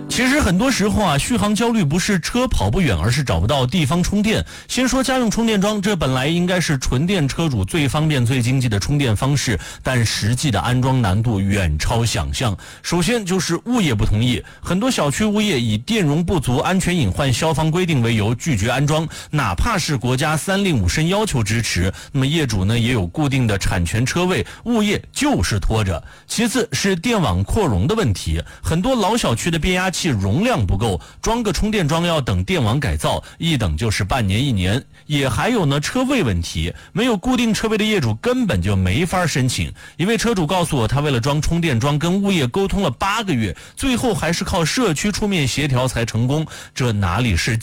其实很多时候啊，续航焦虑不是车跑不远，而是找不到地方充电。先说家用充电桩，这本来应该是纯电车主最方便最经济的充电方式，但实际的安装难度远超想象。首先就是物业不同意，很多小区物业以电容不足、安全隐患、消防规定为由拒绝安装，哪怕是国家3令5申要求支持，那么业主呢也有固定的产权车位，物业就是拖着。其次是电网扩容的问题，很多老小区的变压器容量不够，装个充电桩要等电网改造，一等就是半年1年。也还有呢车位问题，没有固定车位的业主根本就没法申请。一位车主告诉我，他为了装充电桩跟物业沟通了8个月，最后还是靠社区出面协调才成功，这哪里是